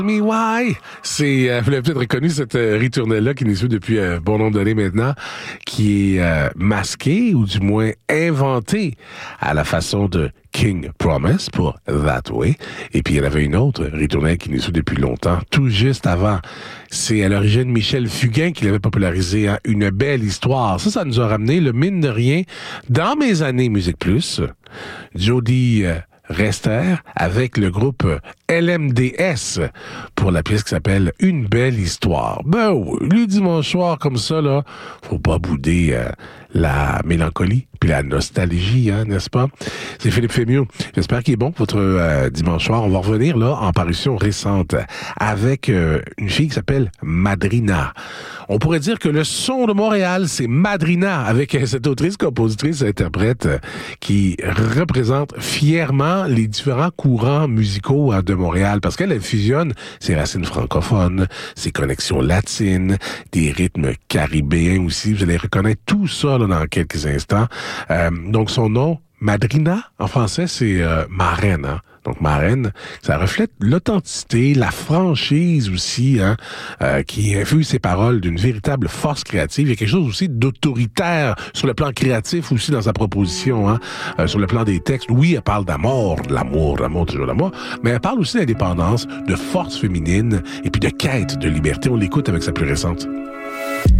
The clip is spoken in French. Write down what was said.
Me Why? Vous l'avez peut-être reconnu, cette ritournelle-là qui nous suit depuis un bon nombre d'années maintenant, qui est masquée, ou du moins inventée à la façon de King Promise pour That Way. Et puis, il y en avait une autre ritournelle qui nous suit depuis longtemps, tout juste avant. C'est à l'origine Michel Fugain qui l'avait popularisé, hein? Une belle histoire. Ça nous a ramené, le mine de rien, dans mes années Musique Plus, Jody Rester avec le groupe LMDS pour la pièce qui s'appelle Une belle histoire. Ben oui, le dimanche soir comme ça, là, faut pas bouder la mélancolie puis la nostalgie, hein, n'est-ce pas? C'est Philippe Fémieux. J'espère qu'il est bon votre dimanche soir. On va revenir là en parution récente avec une fille qui s'appelle Madrina. On pourrait dire que le son de Montréal, c'est Madrina, avec cette autrice, compositrice, interprète qui représente fièrement les différents courants musicaux de Montréal, parce qu'elle fusionne ses racines francophones, ses connexions latines, des rythmes caribéens aussi. Vous allez reconnaître tout ça là, dans quelques instants. Donc son nom, Madrina, en français, c'est marraine, hein? Donc, marraine, ça reflète l'authenticité, la franchise aussi, hein, qui infuse ses paroles d'une véritable force créative. Il y a quelque chose aussi d'autoritaire sur le plan créatif aussi dans sa proposition, hein, sur le plan des textes. Oui, elle parle d'amour, de l'amour, toujours l'amour, mais elle parle aussi d'indépendance, de force féminine et puis de quête de liberté. On l'écoute avec sa plus récente.